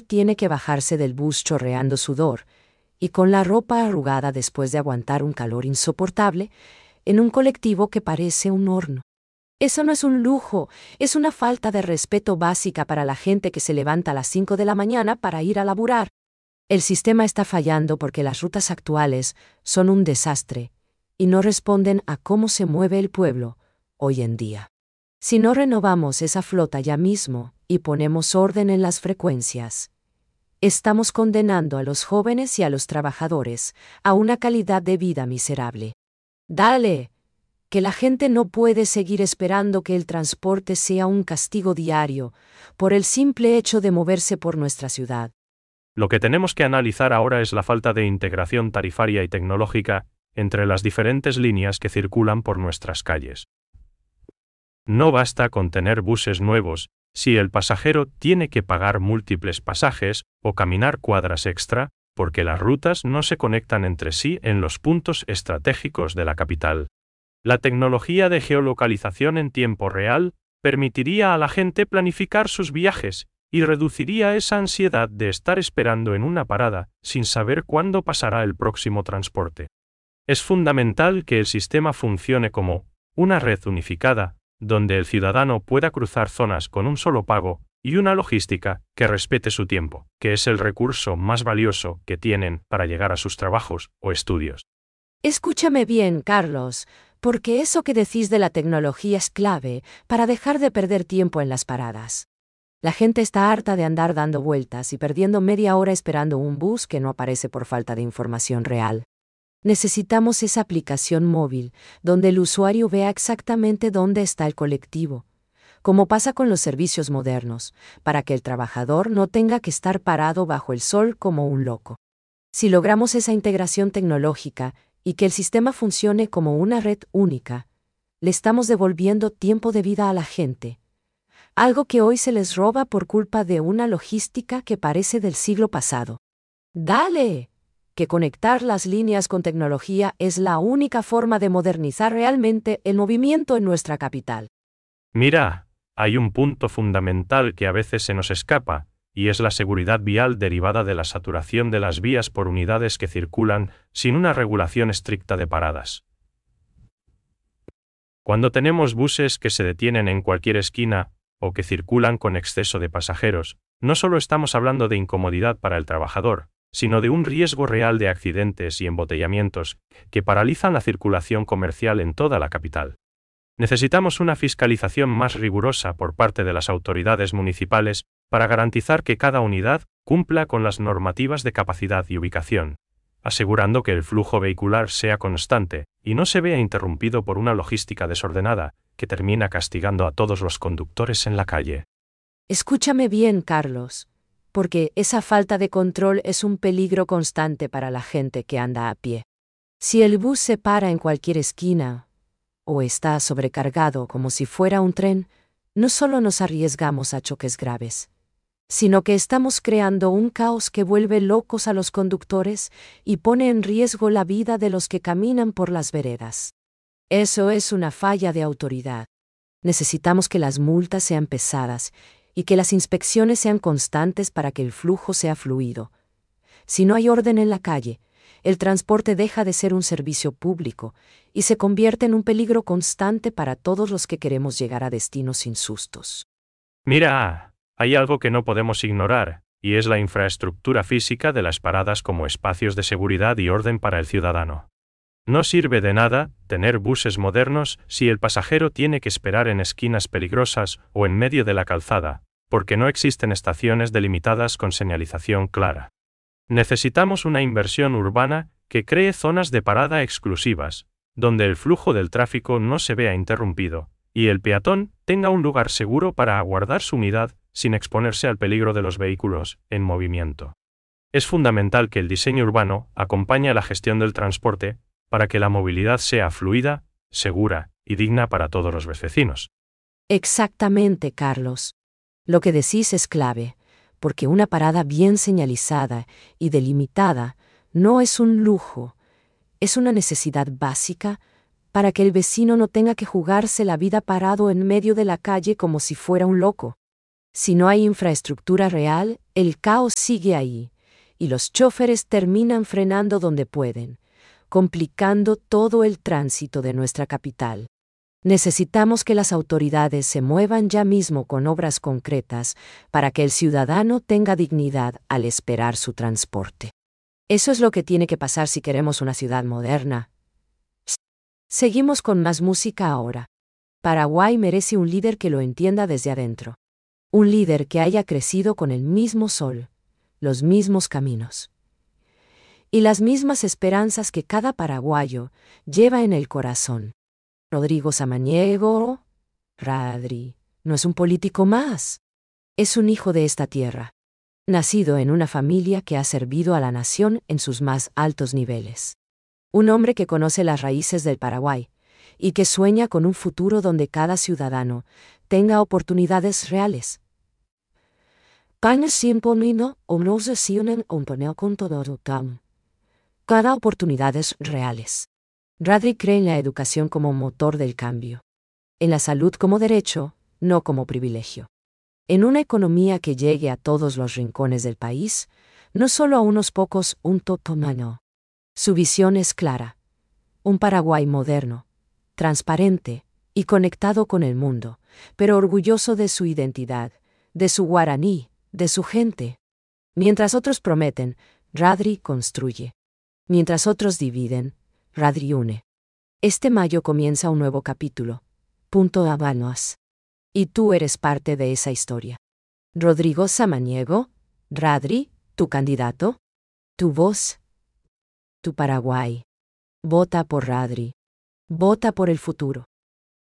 tiene que bajarse del bus chorreando sudor y con la ropa arrugada después de aguantar un calor insoportable en un colectivo que parece un horno. Eso no es un lujo, es una falta de respeto básica para la gente que se levanta a las 5 de la mañana para ir a laburar. El sistema está fallando porque las rutas actuales son un desastre y no responden a cómo se mueve el pueblo hoy en día. Si no renovamos esa flota ya mismo y ponemos orden en las frecuencias, estamos condenando a los jóvenes y a los trabajadores a una calidad de vida miserable. Dale, que la gente no puede seguir esperando que el transporte sea un castigo diario por el simple hecho de moverse por nuestra ciudad. Lo que tenemos que analizar ahora es la falta de integración tarifaria y tecnológica entre las diferentes líneas que circulan por nuestras calles. No basta con tener buses nuevos si el pasajero tiene que pagar múltiples pasajes o caminar cuadras extra, porque las rutas no se conectan entre sí en los puntos estratégicos de la capital. La tecnología de geolocalización en tiempo real permitiría a la gente planificar sus viajes y reduciría esa ansiedad de estar esperando en una parada sin saber cuándo pasará el próximo transporte. Es fundamental que el sistema funcione como una red unificada, donde el ciudadano pueda cruzar zonas con un solo pago y una logística que respete su tiempo, que es el recurso más valioso que tienen para llegar a sus trabajos o estudios. Escúchame bien, Carlos, porque eso que decís de la tecnología es clave para dejar de perder tiempo en las paradas. La gente está harta de andar dando vueltas y perdiendo media hora esperando un bus que no aparece por falta de información real. Necesitamos esa aplicación móvil, donde el usuario vea exactamente dónde está el colectivo, como pasa con los servicios modernos, para que el trabajador no tenga que estar parado bajo el sol como un loco. Si logramos esa integración tecnológica y que el sistema funcione como una red única, le estamos devolviendo tiempo de vida a la gente, algo que hoy se les roba por culpa de una logística que parece del siglo pasado. ¡Dale! Que conectar las líneas con tecnología es la única forma de modernizar realmente el movimiento en nuestra capital. Mira, hay un punto fundamental que a veces se nos escapa, y es la seguridad vial derivada de la saturación de las vías por unidades que circulan sin una regulación estricta de paradas. Cuando tenemos buses que se detienen en cualquier esquina o que circulan con exceso de pasajeros, no solo estamos hablando de incomodidad para el trabajador, sino de un riesgo real de accidentes y embotellamientos que paralizan la circulación comercial en toda la capital. Necesitamos una fiscalización más rigurosa por parte de las autoridades municipales para garantizar que cada unidad cumpla con las normativas de capacidad y ubicación, asegurando que el flujo vehicular sea constante y no se vea interrumpido por una logística desordenada que termina castigando a todos los conductores en la calle. Escúchame bien, Carlos, porque esa falta de control es un peligro constante para la gente que anda a pie. Si el bus se para en cualquier esquina, o está sobrecargado como si fuera un tren, no solo nos arriesgamos a choques graves, sino que estamos creando un caos que vuelve locos a los conductores y pone en riesgo la vida de los que caminan por las veredas. Eso es una falla de autoridad. Necesitamos que las multas sean pesadas y que las inspecciones sean constantes para que el flujo sea fluido. Si no hay orden en la calle, el transporte deja de ser un servicio público y se convierte en un peligro constante para todos los que queremos llegar a destinos sin sustos. Mira, hay algo que no podemos ignorar, y es la infraestructura física de las paradas como espacios de seguridad y orden para el ciudadano. No sirve de nada tener buses modernos si el pasajero tiene que esperar en esquinas peligrosas o en medio de la calzada, porque no existen estaciones delimitadas con señalización clara. Necesitamos una inversión urbana que cree zonas de parada exclusivas, donde el flujo del tráfico no se vea interrumpido, y el peatón tenga un lugar seguro para aguardar su unidad sin exponerse al peligro de los vehículos en movimiento. Es fundamental que el diseño urbano acompañe a la gestión del transporte para que la movilidad sea fluida, segura y digna para todos los vecinos. Exactamente, Carlos. Lo que decís es clave, porque una parada bien señalizada y delimitada no es un lujo, es una necesidad básica para que el vecino no tenga que jugarse la vida parado en medio de la calle como si fuera un loco. Si no hay infraestructura real, el caos sigue ahí, y los choferes terminan frenando donde pueden, complicando todo el tránsito de nuestra capital. Necesitamos que las autoridades se muevan ya mismo con obras concretas para que el ciudadano tenga dignidad al esperar su transporte. Eso es lo que tiene que pasar si queremos una ciudad moderna. Seguimos con más música ahora. Paraguay merece un líder que lo entienda desde adentro. Un líder que haya crecido con el mismo sol, los mismos caminos y las mismas esperanzas que cada paraguayo lleva en el corazón. Rodrigo Samaniego, Radri, no es un político más. Es un hijo de esta tierra, nacido en una familia que ha servido a la nación en sus más altos niveles. Un hombre que conoce las raíces del Paraguay y que sueña con un futuro donde cada ciudadano tenga oportunidades reales. Cada oportunidades reales. Radri cree en la educación como motor del cambio. En la salud como derecho, no como privilegio. En una economía que llegue a todos los rincones del país, no solo a unos pocos, un totomano. Su visión es clara. Un Paraguay moderno, transparente y conectado con el mundo, pero orgulloso de su identidad, de su guaraní, de su gente. Mientras otros prometen, Radri construye. Mientras otros dividen, Radri une. Este mayo comienza un nuevo capítulo. Punto Habanos. Y tú eres parte de esa historia. Rodrigo Samaniego, Radri, tu candidato, tu voz, tu Paraguay. Vota por Radri. Vota por el futuro.